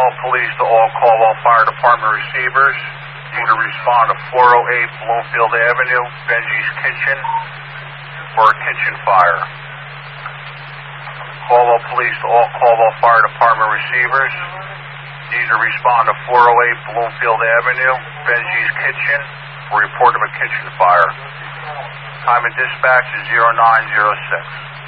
Caldwell Police to all Caldwell Fire Department receivers. Need to respond to 408 Bloomfield Avenue, Benji's Kitchen, for a kitchen fire. Caldwell Police to all Caldwell Fire Department receivers. Need to respond to 408 Bloomfield Avenue, Benji's Kitchen, for report of a kitchen fire. Time of dispatch is 0906.